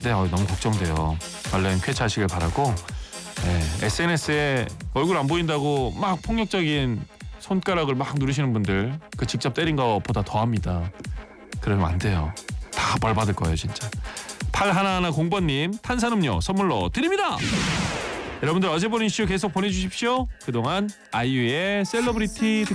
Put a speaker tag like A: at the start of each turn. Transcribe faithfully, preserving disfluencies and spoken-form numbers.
A: 네, 어, 너무 걱정돼요. 얼른 쾌차하시길 바라고. 네, 에스엔에스에 얼굴 안 보인다고 막 폭력적인 손가락을 막 누르시는 분들 그 직접 때린 것보다 더합니다. 그러면 안 돼요. 다 벌 받을 거예요 진짜. 팔일일공번님 탄산음료 선물로 드립니다. 여러분들 어제 보낸 이슈 계속 보내주십시오. 그동안 아이유의 셀러브리티